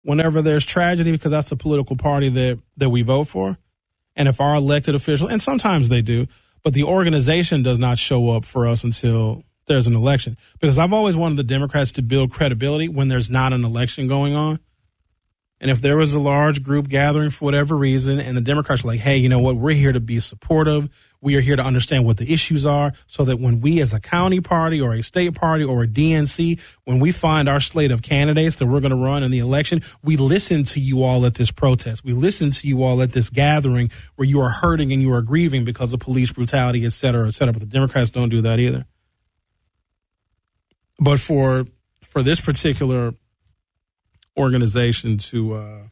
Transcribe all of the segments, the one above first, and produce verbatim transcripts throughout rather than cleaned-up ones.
whenever there's tragedy, because that's the political party that, that we vote for. And if our elected official, and sometimes they do, but the organization does not show up for us until there's an election. Because I've always wanted the Democrats to build credibility when there's not an election going on. And if there was a large group gathering for whatever reason, and the Democrats are like, hey, you know what, we're here to be supportive. We are here to understand what the issues are so that when we as a county party or a state party or a D N C, when we find our slate of candidates that we're going to run in the election, we listen to you all at this protest. We listen to you all at this gathering where you are hurting and you are grieving because of police brutality, et cetera, et cetera. But the Democrats don't do that either. But for for this particular organization to uh,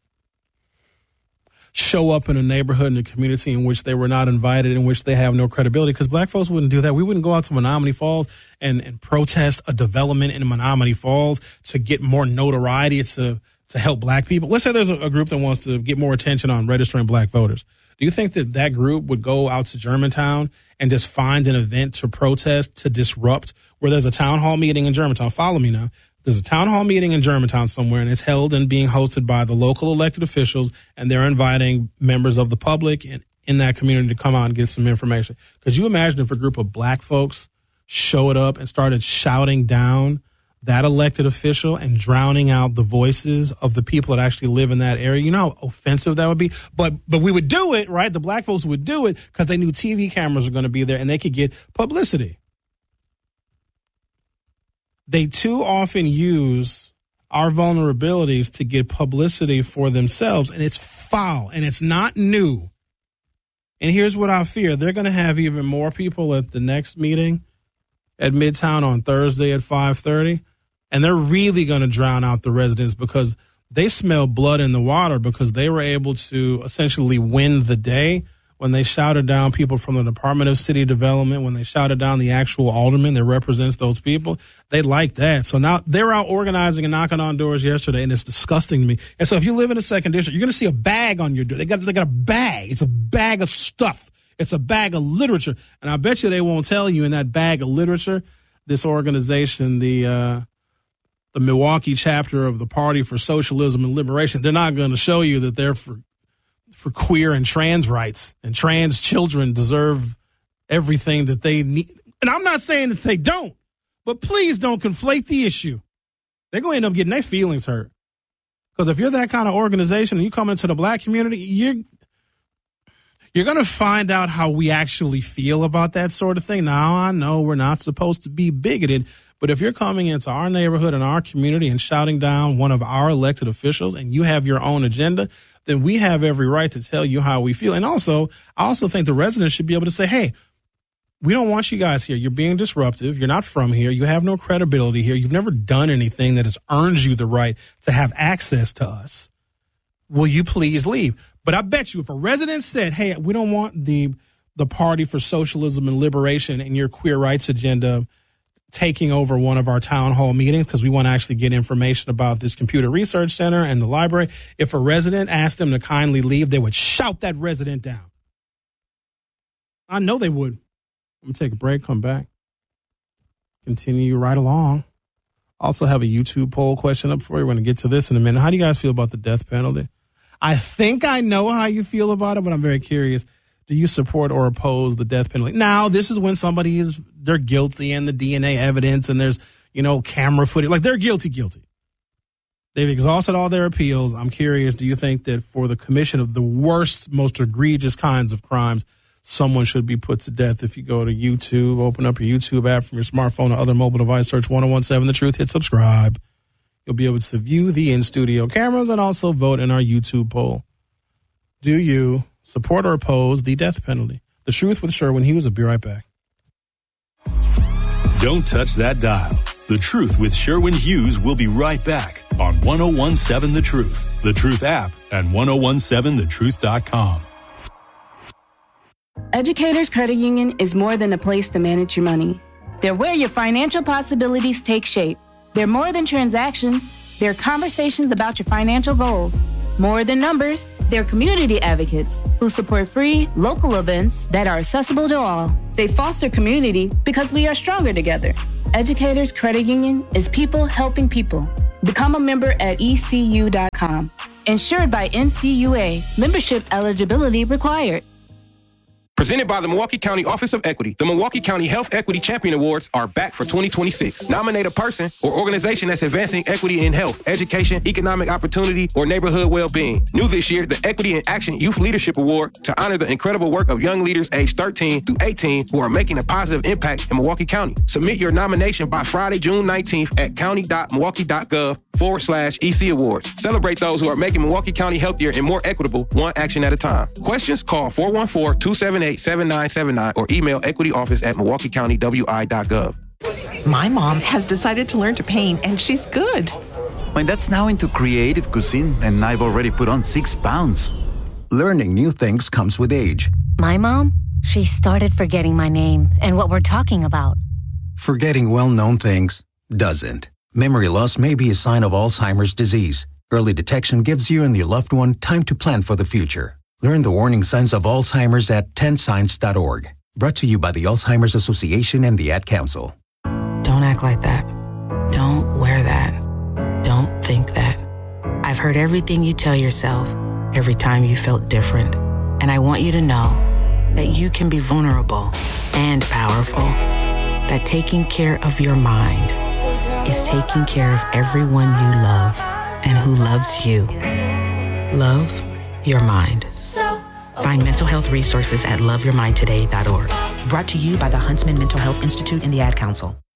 show up in a neighborhood, in a community in which they were not invited, in which they have no credibility, because black folks wouldn't do that. We wouldn't go out to Menominee Falls and, and protest a development in Menominee Falls to get more notoriety to, to help black people. Let's say there's a, a group that wants to get more attention on registering black voters. Do you think that that group would go out to Germantown and just find an event to protest, to disrupt, where there's a town hall meeting in Germantown? Follow me now. There's a town hall meeting in Germantown somewhere, and it's held and being hosted by the local elected officials, and they're inviting members of the public in, in that community to come out and get some information. Could you imagine if a group of black folks showed up and started shouting down that elected official and drowning out the voices of the people that actually live in that area? You know how offensive that would be? But but we would do it, right? The black folks would do it because they knew T V cameras were going to be there and they could get publicity. They too often use our vulnerabilities to get publicity for themselves, and it's foul, and it's not new. And here's what I fear. They're going to have even more people at the next meeting at Midtown on Thursday at five thirty, and they're really going to drown out the residents because they smell blood in the water, because they were able to essentially win the day when they shouted down people from the Department of City Development, when they shouted down the actual alderman that represents those people. They like that. So now they're out organizing and knocking on doors yesterday, and it's disgusting to me. And so if you live in a second district, you're going to see a bag on your door. They got, they got a bag. It's a bag of stuff. It's a bag of literature. And I bet you they won't tell you in that bag of literature, this organization, the uh, the Milwaukee chapter of the Party for Socialism and Liberation, they're not going to show you that they're for for queer and trans rights, and trans children deserve everything that they need. And I'm not saying that they don't, but please don't conflate the issue. They're going to end up getting their feelings hurt. Because if you're that kind of organization and you come into the black community, you're, you're going to find out how we actually feel about that sort of thing. Now, I know we're not supposed to be bigoted, but if you're coming into our neighborhood and our community and shouting down one of our elected officials and you have your own agenda, then we have every right to tell you how we feel. And also, I also think the residents should be able to say, hey, we don't want you guys here. You're being disruptive. You're not from here. You have no credibility here. You've never done anything that has earned you the right to have access to us. Will you please leave? But I bet you if a resident said, hey, we don't want the the Party for Socialism and Liberation and your queer rights agenda taking over one of our town hall meetings because we want to actually get information about this computer research center and the library. If a resident asked them to kindly leave, they would shout that resident down. I know they would. I'm going to take a break, come back, continue right along. Also have a YouTube poll question up for you. We're going to get to this in a minute. How do you guys feel about the death penalty? I think I know how you feel about it, but I'm very curious. Do you support or oppose the death penalty? Now, this is when somebody is, they're guilty and the D N A evidence and there's, you know, camera footage. Like, they're guilty, guilty. They've exhausted all their appeals. I'm curious, do you think that for the commission of the worst, most egregious kinds of crimes, someone should be put to death? If you go to YouTube, open up your YouTube app from your smartphone or other mobile device, search ten seventeen The Truth, hit subscribe. You'll be able to view the in-studio cameras and also vote in our YouTube poll. Do you support or oppose the death penalty? The Truth with Sherwin Hughes. I'll be right back. Don't touch that dial. The Truth with Sherwin Hughes will be right back on ten seventeen The Truth, The Truth app, and ten seventeen the truth dot com. Educators Credit Union is more than a place to manage your money. They're where your financial possibilities take shape. They're more than transactions. They're conversations about your financial goals. More than numbers, they're community advocates who support free, local events that are accessible to all. They foster community because we are stronger together. Educators Credit Union is people helping people. Become a member at E C U dot com. Insured by N C U A. Membership eligibility required. Presented by the Milwaukee County Office of Equity, the Milwaukee County Health Equity Champion Awards are back for twenty twenty-six. Nominate a person or organization that's advancing equity in health, education, economic opportunity, or neighborhood well-being. New this year, the Equity in Action Youth Leadership Award to honor the incredible work of young leaders aged thirteen through eighteen who are making a positive impact in Milwaukee County. Submit your nomination by Friday, June nineteenth at county.milwaukee.gov forward slash EC Awards. Celebrate those who are making Milwaukee County healthier and more equitable, one action at a time. Questions? Call four one four, two seven eight, seven nine seven nine or email equityoffice at milwaukee county w i dot gov. My mom has decided to learn to paint, and she's good. My dad's now into creative cuisine, and I've already put on six pounds. Learning new things comes with age. My mom, she started forgetting my name and what we're talking about. Forgetting well-known things doesn't. Memory loss may be a sign of Alzheimer's disease. Early detection gives you and your loved one time to plan for the future. Learn the warning signs of Alzheimer's at ten signs dot org. Brought to you by the Alzheimer's Association and the Ad Council. Don't act like that. Don't wear that. Don't think that. I've heard everything you tell yourself every time you felt different. And I want you to know that you can be vulnerable and powerful. That taking care of your mind is taking care of everyone you love and who loves you. Love your mind. Find mental health resources at love your mind today dot org. Brought to you by the Huntsman Mental Health Institute and the Ad Council.